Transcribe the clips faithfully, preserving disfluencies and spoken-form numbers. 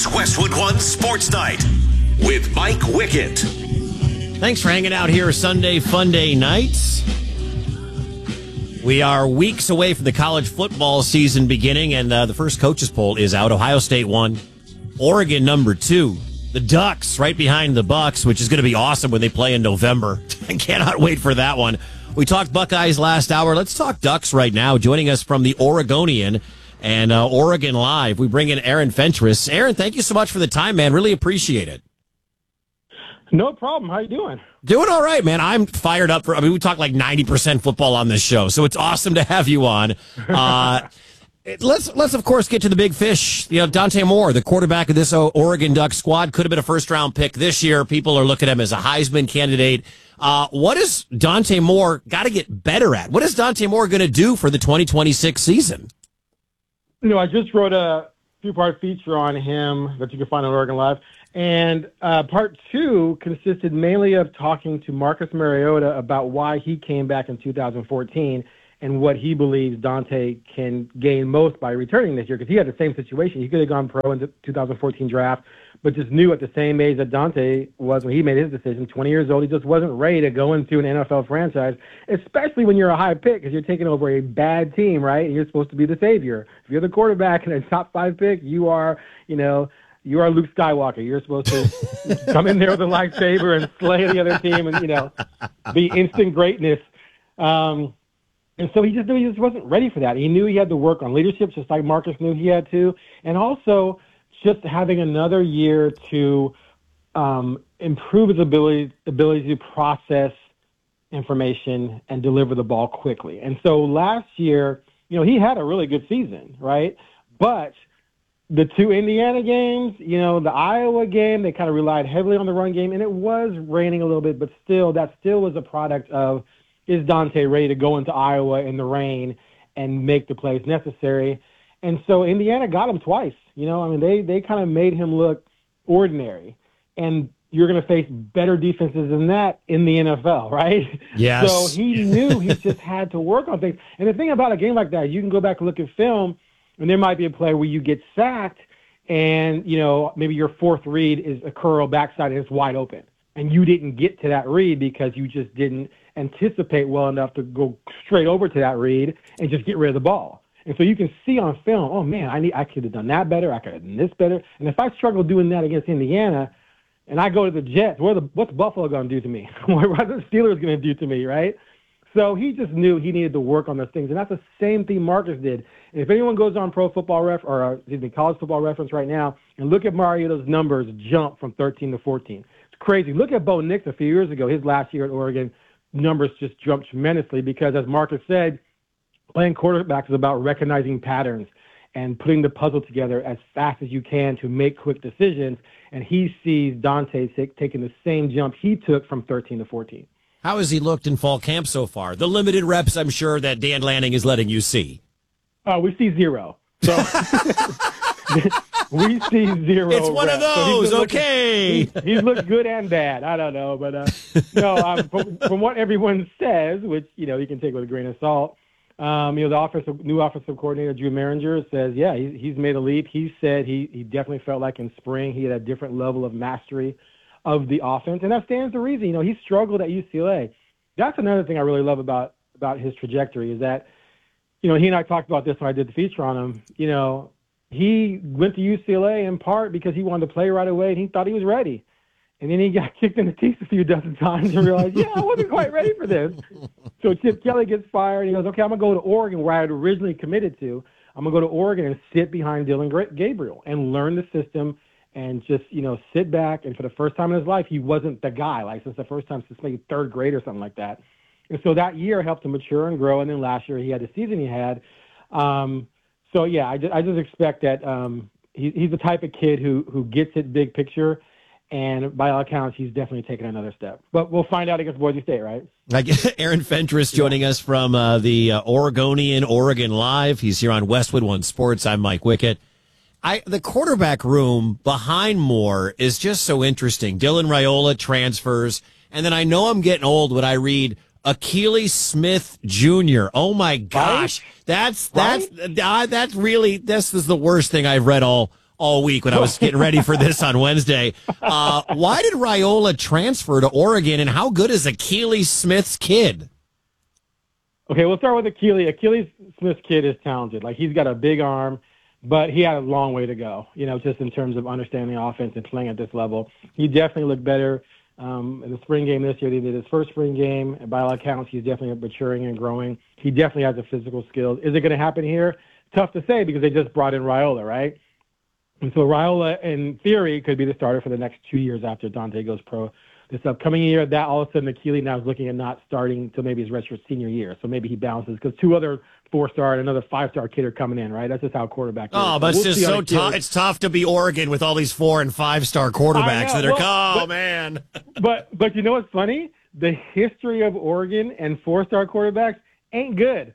It's Westwood One Sports Night with Mike Wickett. Thanks for hanging out here Sunday Funday nights. We are weeks away from the college football season beginning, and uh, the first coaches poll is out. Ohio State one, Oregon number two. The Ducks right behind the Bucks, which is going to be awesome when they play in November. I cannot wait for that one. We talked Buckeyes last hour. Let's talk Ducks right now. Joining us from the Oregonian and uh, Oregon Live, we bring in Aaron Fentress. Aaron, thank you so much for the time, man. Really appreciate it. No problem. How you doing? Doing all right, man. I'm fired up for, I mean, we talk like ninety percent football on this show, so it's awesome to have you on. Uh, let's, let's of course, get to the big fish. You know, Dante Moore, the quarterback of this Oregon Ducks squad, could have been a first-round pick this year. People are looking at him as a Heisman candidate. Uh, what is Dante Moore got to get better at? What is Dante Moore going to do for the twenty twenty-six season? You know, I just wrote a two-part feature on him that you can find on Oregon Live. And uh, part two consisted mainly of talking to Marcus Mariota about why he came back in two thousand fourteen and what he believes Dante can gain most by returning this year. Because he had the same situation. He could have gone pro in the two thousand fourteen draft, but just knew at the same age that Dante was when he made his decision, twenty years old, he just wasn't ready to go into an N F L franchise, especially when you're a high pick because you're taking over a bad team, right? And you're supposed to be the savior. If you're the quarterback and a top five pick, you are, you know, you are Luke Skywalker. You're supposed to come in there with a lightsaber and slay the other team and, you know, be instant greatness. Um, and so he just knew he just wasn't ready for that. He knew he had to work on leadership, just like Marcus knew he had to. And also just having another year to um, improve his ability, ability to process information and deliver the ball quickly. And so last year, you know, he had a really good season, right? But the two Indiana games, you know, the Iowa game, they kind of relied heavily on the run game, and it was raining a little bit, but still, that still was a product of, is Dante ready to go into Iowa in the rain and make the plays necessary? And so Indiana got him twice. You know, I mean, they, they kind of made him look ordinary, and you're going to face better defenses than that in the N F L, right? Yes. So he knew he just had to work on things. And the thing about a game like that, you can go back and look at film, and there might be a play where you get sacked and, you know, maybe your fourth read is a curl backside and it's wide open. And you didn't get to that read because you just didn't anticipate well enough to go straight over to that read and just get rid of the ball. And so you can see on film, oh, man, I need, I could have done that better. I could have done this better. And if I struggle doing that against Indiana and I go to the Jets, what are the, what's Buffalo going to do to me? What are the Steelers going to do to me, right? So he just knew he needed to work on those things. And that's the same thing Marcus did. And if anyone goes on Pro Football Ref or uh, excuse me, College Football Reference right now and look at Mariota's numbers jump from thirteen to fourteen. It's crazy. Look at Bo Nix a few years ago. His last year at Oregon, numbers just jumped tremendously because, as Marcus said, playing quarterback is about recognizing patterns and putting the puzzle together as fast as you can to make quick decisions. And he sees Dante t- taking the same jump he took from thirteen to fourteen. How has he looked in fall camp so far? The limited reps, I'm sure, that Dan Lanning is letting you see. Oh, uh, we see zero. So we see zero. It's one reps. of those, so okay. Looking, he, he's looked good and bad. I don't know. But, uh, no, um, from, from what everyone says, which, you know, you can take with a grain of salt, um, you know, the offensive, new offensive coordinator, Drew Maringer, says, yeah, he, he's made a leap. He said he, he definitely felt like in spring he had a different level of mastery of the offense, and that stands to reason. You know, he struggled at U C L A. That's another thing I really love about about his trajectory is that, you know, he and I talked about this when I did the feature on him. You know, he went to U C L A in part because he wanted to play right away, and he thought he was ready. And then he got kicked in the teeth a few dozen times and realized, yeah, I wasn't quite ready for this. So Chip Kelly gets fired, and he goes, okay, I'm going to go to Oregon where I had originally committed to. I'm going to go to Oregon and sit behind Dylan Gabriel and learn the system and just, you know, sit back. And for the first time in his life, he wasn't the guy, like since the first time since maybe third grade or something like that. And so that year helped him mature and grow. And then last year he had the season he had. Um, so, yeah, I just, I just expect that um, he, he's the type of kid who, who gets it big picture. And by all accounts, he's definitely taken another step. But we'll find out against Boise State, right? I guess Aaron Fentress joining yeah. us from uh, the uh, Oregonian, Oregon Live. He's here on Westwood One Sports. I'm Mike Wickett. I, the quarterback room behind Moore is just so interesting. Dylan Raiola transfers, and then I know I'm getting old when I read Akili Smith Junior Oh my gosh, right? that's that's right? uh, that's really this is the worst thing I've read all all week when I was getting ready for this on Wednesday. Uh, why did Raiola transfer to Oregon, and how good is Akili Smith's kid? Okay, we'll start with Akili. Akili Smith's kid is talented. Like, he's got a big arm, but he had a long way to go, you know, just in terms of understanding the offense and playing at this level. He definitely looked better um, in the spring game this year. He did his first spring game. And by all accounts, he's definitely maturing and growing. He definitely has the physical skills. Is it going to happen here? Tough to say because they just brought in Raiola, right? And so Raiola, in theory, could be the starter for the next two years after Dante goes pro. This upcoming year, that all of a sudden Akili now is looking at not starting until maybe his redshirt senior year. So maybe he bounces because two other four-star and another five-star kid are coming in, right? That's just how quarterback is. Oh, but so it's we'll just so tough. It's tough to be Oregon with all these four- and five-star quarterbacks know, that are, well, oh, but, man. but, but you know what's funny? The history of Oregon and four-star quarterbacks ain't good.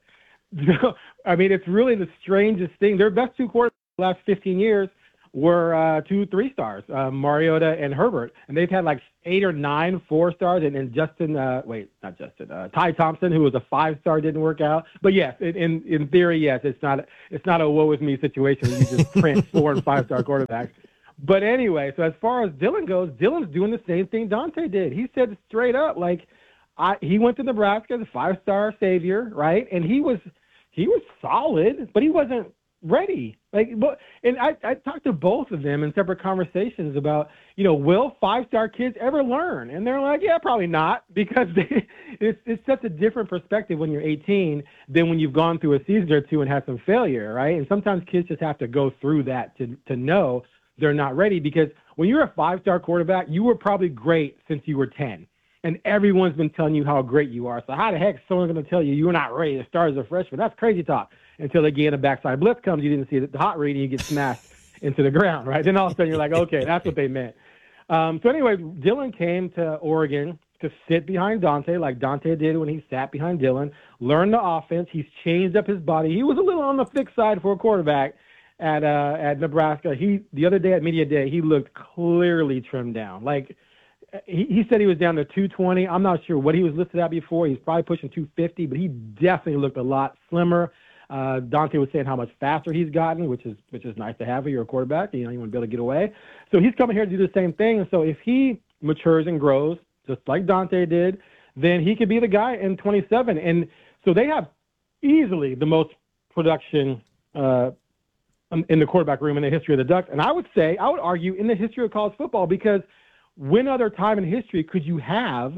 I mean, it's really the strangest thing. Their best two quarterbacks the last fifteen years were uh, two three stars, uh, Mariota and Herbert, and they've had like eight or nine four stars, and, and Justin, uh, wait, not Justin, uh, Ty Thompson, who was a five star, didn't work out. But yes, in, in in theory, yes, it's not it's not a woe is me situation where you just print four and five star quarterbacks. But anyway, so as far as Dylan goes, Dylan's doing the same thing Dante did. He said straight up, like, I he went to Nebraska, the five star savior, right? And he was he was solid, but he wasn't ready. Like, but and I, I talked to both of them in separate conversations about, you know, will five-star kids ever learn? And they're like, yeah, probably not, because they, it's it's such a different perspective when you're eighteen than when you've gone through a season or two and had some failure, right? And sometimes kids just have to go through that to to know they're not ready, because when you're a five-star quarterback, you were probably great since you were ten. And everyone's been telling you how great you are. So how the heck is someone going to tell you you're not ready to start as a freshman? That's crazy talk. Until again a backside blitz comes, you didn't see the hot read, and you get smashed into the ground, right? Then all of a sudden you're like, okay, that's what they meant. Um, so anyway, Dylan came to Oregon to sit behind Dante like Dante did when he sat behind Dylan, learn the offense. He's changed up his body. He was a little on the thick side for a quarterback at uh, at Nebraska. He the other day at Media Day, he looked clearly trimmed down. Like, He, he said he was down to two twenty. I'm not sure what he was listed at before. He's probably pushing two fifty, but he definitely looked a lot slimmer. Uh, Dante was saying how much faster he's gotten, which is which is nice to have if you're a quarterback. You know, you want to be able to get away. So he's coming here to do the same thing. And so if he matures and grows, just like Dante did, then he could be the guy in twenty-seven. And so they have easily the most production uh, in the quarterback room in the history of the Ducks. And I would say, I would argue, in the history of college football, because when other time in history could you have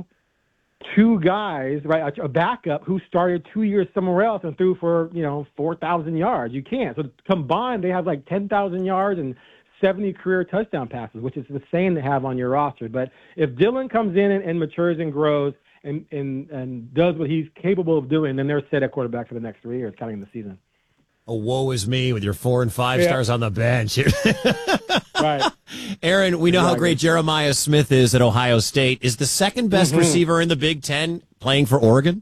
two guys, right, a backup who started two years somewhere else and threw for, you know, four thousand yards? You can't. So combined, they have like ten thousand yards and seventy career touchdown passes, which is insane to have on your roster. But if Dylan comes in and, and matures and grows and, and, and does what he's capable of doing, then they're set at quarterback for the next three years, counting the season. Oh, woe is me with your four and five Yeah. stars on the bench. Right. Aaron, we know how Exactly. great Jeremiah Smith is at Ohio State. Is the second best Mhm. receiver in the Big Ten playing for Oregon?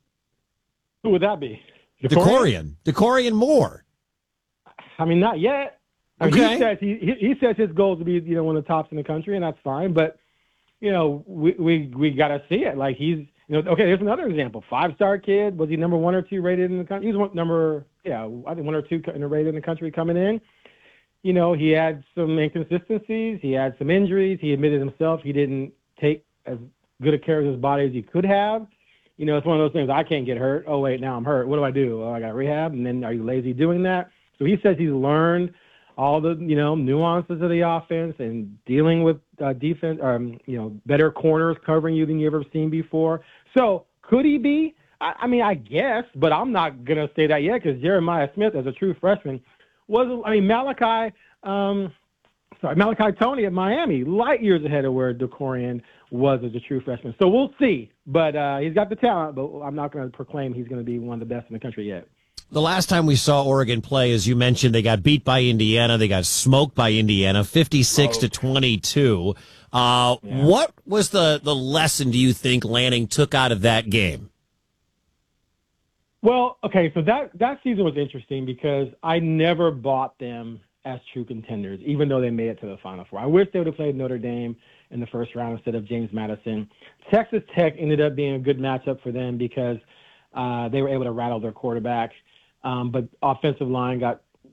Who would that be? DeCorian. DeCorian Moore. I mean, not yet. I mean, Okay. He says he, he he says his goal is to be, you know, one of the tops in the country, and that's fine. But you know, we we we got to see it. Like, he's, you know, okay. Here's another example. Five star kid. Was he number one or two rated in the country? He was one, number yeah, I think one or two rated in the country coming in. You know, he had some inconsistencies. He had some injuries. He admitted himself he didn't take as good a care of his body as he could have. You know, it's one of those things. I can't get hurt. Oh wait, now I'm hurt. What do I do? Oh, I got rehab. And then, are you lazy doing that? So he says he's learned all the, you know, nuances of the offense and dealing with uh, defense, um, you know, better corners covering you than you've ever seen before. So could he be? I, I mean, I guess, but I'm not going to say that yet, because Jeremiah Smith, as a true freshman, was, I mean, Malachi, um, sorry, Malachi Tony at Miami, light years ahead of where DeCorian was as a true freshman. So we'll see. But uh, he's got the talent, but I'm not going to proclaim he's going to be one of the best in the country yet. The last time we saw Oregon play, as you mentioned, they got beat by Indiana. They got smoked by Indiana, fifty-six to twenty-two. Uh, Yeah. What was the, the lesson, do you think, Lanning took out of that game? Well, okay, so that, that season was interesting because I never bought them as true contenders, even though they made it to the Final Four. I wish they would have played Notre Dame in the first round instead of James Madison. Texas Tech ended up being a good matchup for them because uh, they were able to rattle their quarterback. Um, but offensive line got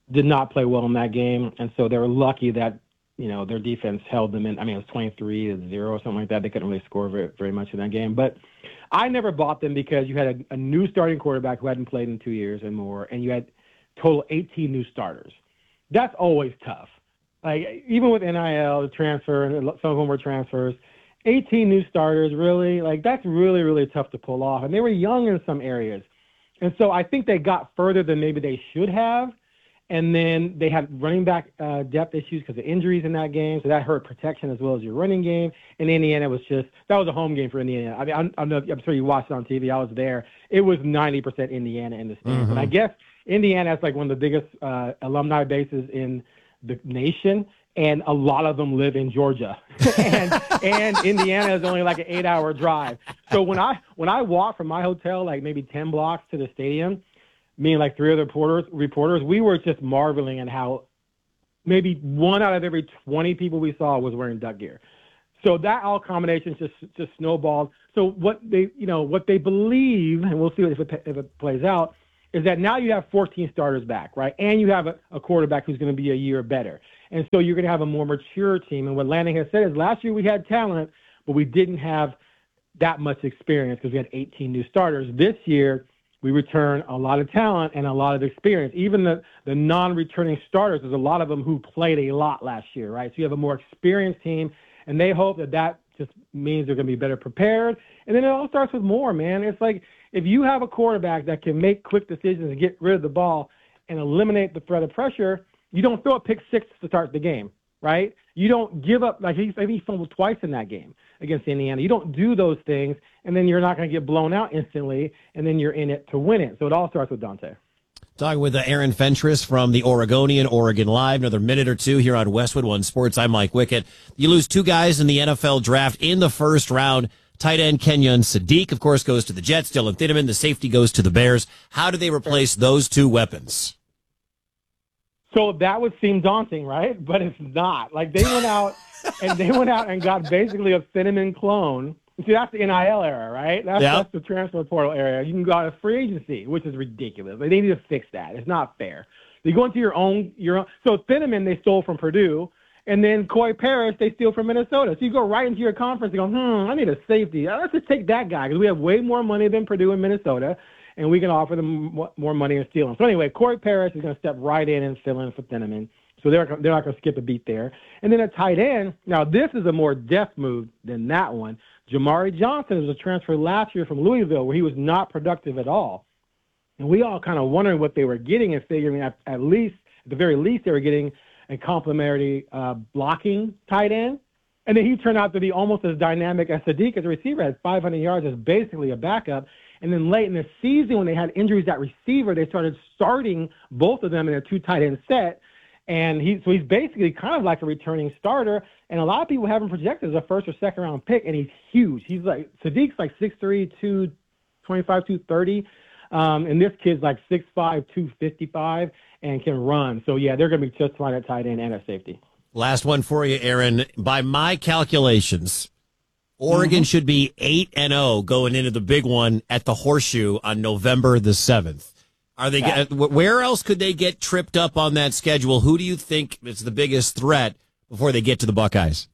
did not play well in that game, and so they were lucky that, you know, their defense held them in. I mean, it was twenty-three to zero or something like that. They couldn't really score very, very much in that game. But I never bought them because you had a, a new starting quarterback who hadn't played in two years and more, and you had total eighteen new starters. That's always tough. Like, even with N I L, the transfer, and some of them were transfers, eighteen new starters, really? Like, that's really, really tough to pull off. And they were young in some areas. And so I think they got further than maybe they should have. And then they had running back uh, depth issues because of injuries in that game. So that hurt protection as well as your running game. And Indiana was just – that was a home game for Indiana. I mean, I'm, I'm, I'm sure you watched it on T V. I was there. It was ninety percent Indiana in the stands. Mm-hmm. And I guess Indiana has like one of the biggest uh, alumni bases in the nation, and a lot of them live in Georgia. and and Indiana is only like an eight-hour drive. So when I when I walk from my hotel, like maybe ten blocks to the stadium, me and like three other reporters, reporters, we were just marveling at how maybe one out of every twenty people we saw was wearing Duck gear. So that all combination just just snowballed. So what they you know what they believe, and we'll see if it, if it plays out, is that now you have fourteen starters back, right? And you have a, a quarterback who's going to be a year better. And so you're going to have a more mature team. And what Lanning has said is last year we had talent, but we didn't have that much experience because we had eighteen new starters. This year, we return a lot of talent and a lot of experience. Even the, the non-returning starters, there's a lot of them who played a lot last year, right? So you have a more experienced team, and they hope that that just means they're going to be better prepared. And then it all starts with more, man. It's like if you have a quarterback that can make quick decisions and get rid of the ball and eliminate the threat of pressure, you don't throw a pick six to start the game, right? You don't give up. Like he, he fumbled twice in that game against Indiana. You don't do those things, and then you're not going to get blown out instantly, and then you're in it to win it. So it all starts with Dante. Talking with uh, Aaron Fentress from the Oregonian, Oregon Live. Another minute or two here on Westwood One Sports. I'm Mike Wickett. You lose two guys in the N F L draft in the first round. Tight end Kenyon Sadiq, of course, goes to the Jets. Dylan Thieneman, the safety, goes to the Bears. How do they replace those two weapons? So that would seem daunting, right? But it's not. Like they went out and they went out and got basically a Thieneman clone. See, that's the N I L era, right? That's, yep. that's the transfer portal area. You can go out of free agency, which is ridiculous. They need to fix that. It's not fair. You go into your own, your own. So Thieneman they stole from Purdue, and then Coy Parrish they steal from Minnesota. So you go right into your conference and go, hmm, I need a safety. Let's just take that guy because we have way more money than Purdue and Minnesota, and we can offer them more money and steal him. So anyway, Coy Parrish is going to step right in and fill in for Thieneman. So they're they're not going to skip a beat there. And then a tight end. Now this is a more deft move than that one. Jamari Johnson was a transfer last year from Louisville where he was not productive at all. And we all kind of wondered what they were getting and figuring at, at least, at the very least, they were getting a complimentary uh, blocking tight end. And then he turned out to be almost as dynamic as Sadiq as a receiver, had five hundred yards as basically a backup. And then late in the season when they had injuries at receiver, they started starting both of them in a two tight end set. And he, so he's basically kind of like a returning starter. And a lot of people have him projected as a first or second round pick, and he's huge. He's like, Sadiq's like six three, two twenty-five, two thirty. Um, and this kid's like six five, two fifty-five and can run. So, yeah, they're going to be just fine at tight end and at safety. Last one for you, Aaron. By my calculations, Oregon mm-hmm. should be eight and oh going into the big one at the Horseshoe on November the seventh. Are they? Yeah. Where else could they get tripped up on that schedule? Who do you think is the biggest threat before they get to the Buckeyes?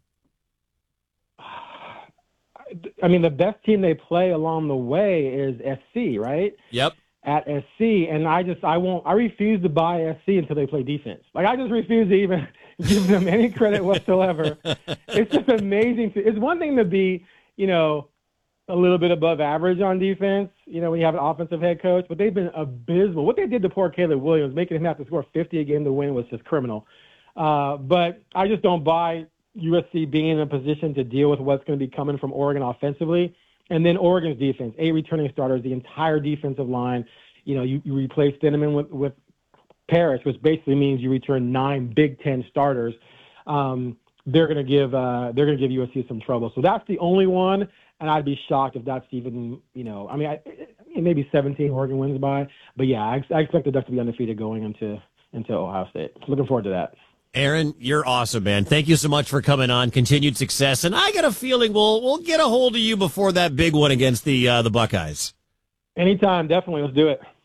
I mean, the best team they play along the way is S C, right? Yep. At S C, and I just I won't I refuse to buy S C until they play defense. Like I just refuse to even give them any credit whatsoever. It's just amazing. To, it's one thing to be, you know, a little bit above average on defense, you know, when you have an offensive head coach, but they've been abysmal. What they did to poor Caleb Williams, making him have to score fifty a game to win, was just criminal. Uh, but I just don't buy U S C being in a position to deal with what's going to be coming from Oregon offensively. And then Oregon's defense, eight returning starters, the entire defensive line. You know, you, you replace Thieneman with, with Parrish, which basically means you return nine Big Ten starters. Um, they're going to give uh, they're going to give U S C some trouble. So that's the only one. And I'd be shocked if that's even, you know, I mean, I, maybe seventeen Oregon wins by. But, yeah, I, I expect the Ducks to be undefeated going into, into Ohio State. Looking forward to that. Aaron, you're awesome, man. Thank you so much for coming on. Continued success. And I got a feeling we'll we'll get a hold of you before that big one against the uh, the Buckeyes. Anytime. Definitely. Let's do it.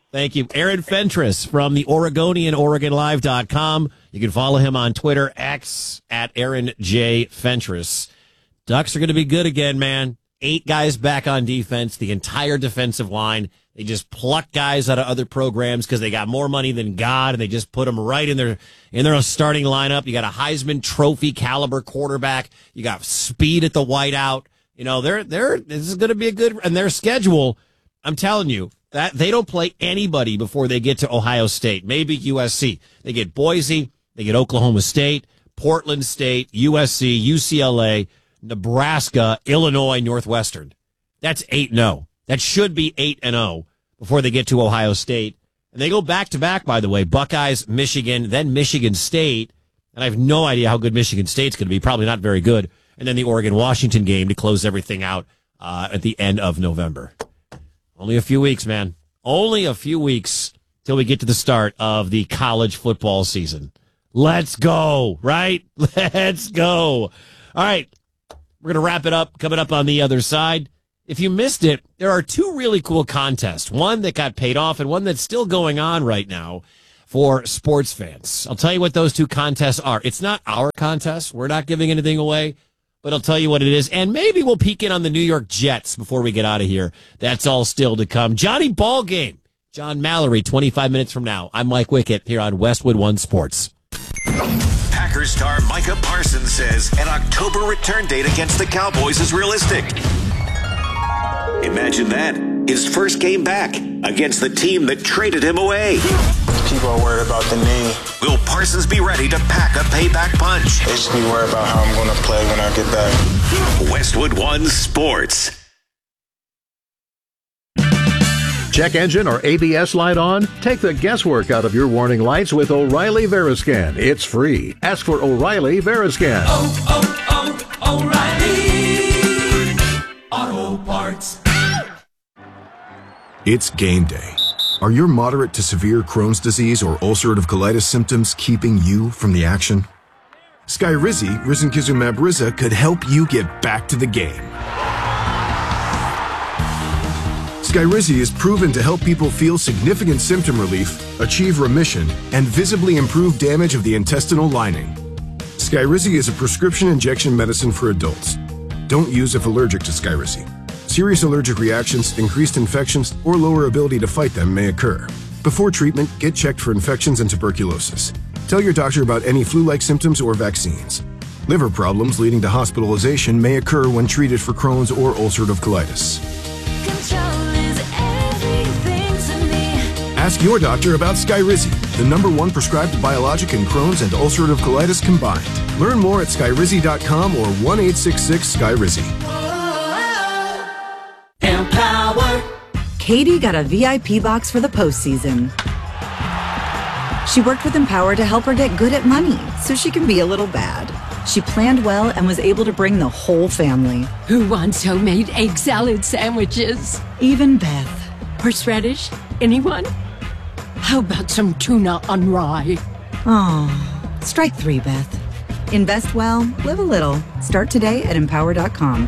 Thank you. Aaron Fentress from the Oregonian, Oregon Live dot com. You can follow him on Twitter, X, at Aaron J. Fentress. Ducks are going to be good again, man. Eight guys back on defense, the entire defensive line. They just pluck guys out of other programs because they got more money than God, and they just put them right in their in their starting lineup. You got a Heisman Trophy caliber quarterback. You got speed at the whiteout. You know, they're they're this is going to be a good, and their schedule, I'm telling you, that they don't play anybody before they get to Ohio State, maybe U S C. They get Boise, they get Oklahoma State, Portland State, U S C, U C L A, Nebraska, Illinois, Northwestern. That's eight and oh. That should be eight and oh before they get to Ohio State. And they go back-to-back, by the way, Buckeyes, Michigan, then Michigan State. And I have no idea how good Michigan State's going to be. Probably not very good. And then the Oregon-Washington game to close everything out uh, at the end of November. Only a few weeks, man. Only a few weeks till we get to the start of the college football season. Let's go, right? Let's go. All right. We're going to wrap it up coming up on the other side. If you missed it, there are two really cool contests. One that got paid off and one that's still going on right now for sports fans. I'll tell you what those two contests are. It's not our contest. We're not giving anything away, but I'll tell you what it is. And maybe we'll peek in on the New York Jets before we get out of here. That's all still to come. Johnny Ballgame, John Mallory, twenty-five minutes from now. I'm Mike Wickett here on Westwood One Sports. Packers star Micah Parsons says an October return date against the Cowboys is realistic. Imagine that. His first game back against the team that traded him away. People are worried about the knee. Will Parsons be ready to pack a payback punch? They just be worried about how I'm going to play when I get back. Westwood One Sports. Check engine or A B S light on? Take the guesswork out of your warning lights with O'Reilly Veriscan. It's free. Ask for O'Reilly Veriscan. Oh, oh, oh, O'Reilly Auto Parts. It's game day. Are your moderate to severe Crohn's disease or ulcerative colitis symptoms keeping you from the action? Skyrizi, risankizumab Riza, could help you get back to the game. Skyrizi is proven to help people feel significant symptom relief, achieve remission, and visibly improve damage of the intestinal lining. Skyrizi is a prescription injection medicine for adults. Don't use if allergic to Skyrizi. Serious allergic reactions, increased infections, or lower ability to fight them may occur. Before treatment, get checked for infections and tuberculosis. Tell your doctor about any flu-like symptoms or vaccines. Liver problems leading to hospitalization may occur when treated for Crohn's or ulcerative colitis. Ask your doctor about Skyrizi, the number one prescribed biologic in Crohn's and ulcerative colitis combined. Learn more at skyrizi dot com or one eight six six Skyrizi. Empower. Katie got a V I P box for the postseason. She worked with Empower to help her get good at money so she can be a little bad. She planned well and was able to bring the whole family. Who wants homemade egg salad sandwiches? Even Beth. Horseradish? Anyone? How about some tuna on rye? Oh, strike three, Beth. Invest well, live a little. Start today at empower dot com.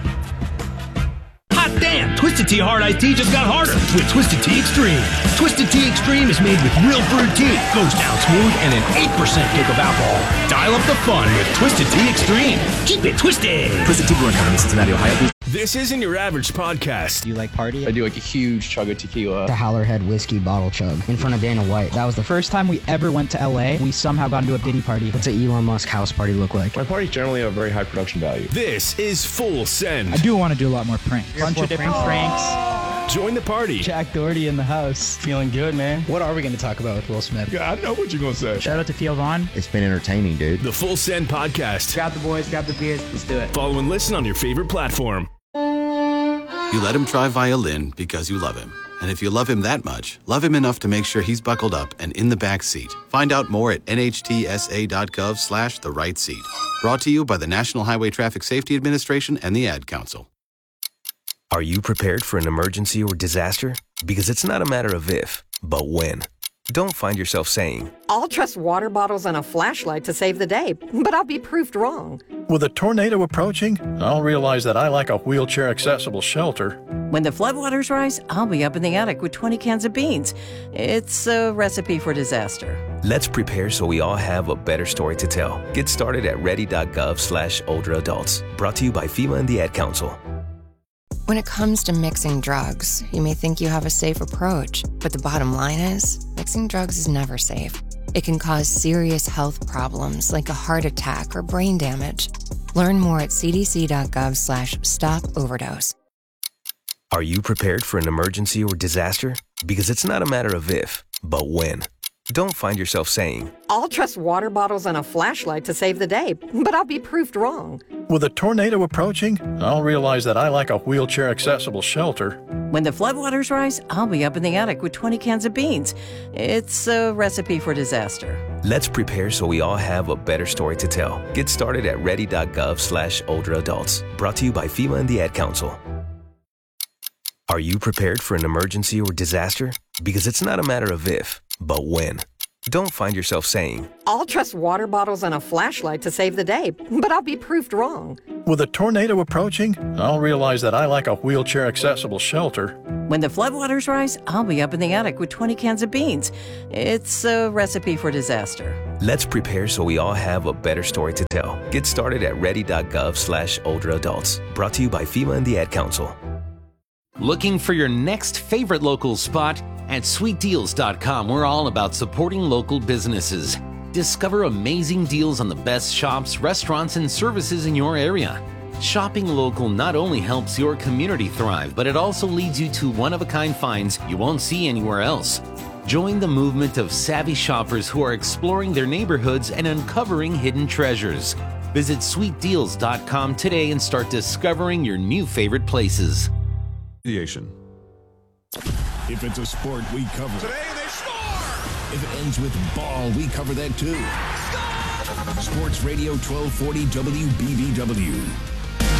Hot damn! Twisted Tea Hard Iced Tea just got harder with Twisted Tea Extreme. Twisted Tea Extreme is made with real brewed tea, goes down smooth, and an eight percent kick of alcohol. Dial up the fun with Twisted Tea Extreme. Keep it twisted! Twisted Tea Brewing Company, Cincinnati, Ohio. This isn't your average podcast. Do you like party? I do like a huge chug of tequila. The Howlerhead whiskey bottle chug in front of Dana White. That was the first time we ever went to L A. We somehow got into a Diddy party. What's an Elon Musk house party look like? My parties generally have very high production value. This is Full Send. I do want to do a lot more pranks. A bunch of different pranks. Join the party. Jack Doherty in the house. Feeling good, man. What are we going to talk about with Will Smith? Yeah, I know what you're going to say. Shout out to Theo Vaughn. It's been entertaining, dude. The Full Send podcast. Grab the boys, grab the beers, let's do it. Follow and listen on your favorite platform. You let him try violin because you love him. And if you love him that much, love him enough to make sure he's buckled up and in the back seat. Find out more at nhtsa.gov slash the right seat. Brought to you by the National Highway Traffic Safety Administration and the Ad Council. Are you prepared for an emergency or disaster? Because it's not a matter of if, but when. Don't find yourself saying, I'll trust water bottles and a flashlight to save the day, but I'll be proved wrong. With a tornado approaching, I'll realize that I lack a wheelchair-accessible shelter. When the floodwaters rise, I'll be up in the attic with twenty cans of beans. It's a recipe for disaster. Let's prepare so we all have a better story to tell. Get started at ready.gov slash older adults. Brought to you by FEMA and the Ad Council. When it comes to mixing drugs, you may think you have a safe approach, but the bottom line is, mixing drugs is never safe. It can cause serious health problems like a heart attack or brain damage. Learn more at cdc.gov slash stop overdose. Are you prepared for an emergency or disaster? Because it's not a matter of if, but when. Don't find yourself saying, I'll trust water bottles and a flashlight to save the day, but I'll be proved wrong. With a tornado approaching, I'll realize that I lack a wheelchair-accessible shelter. When the floodwaters rise, I'll be up in the attic with twenty cans of beans. It's a recipe for disaster. Let's prepare so we all have a better story to tell. Get started at ready.gov slash older adults. Brought to you by FEMA and the Ad Council. Are you prepared for an emergency or disaster? Because it's not a matter of if, but when. Don't find yourself saying, I'll trust water bottles and a flashlight to save the day, but I'll be proved wrong. With a tornado approaching, I'll realize that I lack a wheelchair-accessible shelter. When the floodwaters rise, I'll be up in the attic with twenty cans of beans. It's a recipe for disaster. Let's prepare so we all have a better story to tell. Get started at ready.gov slash older adults. Brought to you by FEMA and the Ad Council. Looking for your next favorite local spot? At sweet deals dot com, we're all about supporting local businesses. Discover amazing deals on the best shops, restaurants, and services in your area. Shopping local not only helps your community thrive, but it also leads you to one-of-a-kind finds you won't see anywhere else. Join the movement of savvy shoppers who are exploring their neighborhoods and uncovering hidden treasures. Visit sweet deals dot com today and start discovering your new favorite places. If it's a sport, we cover it. Today they score! If it ends with ball, we cover that too. Score! Sports Radio twelve forty W B B W.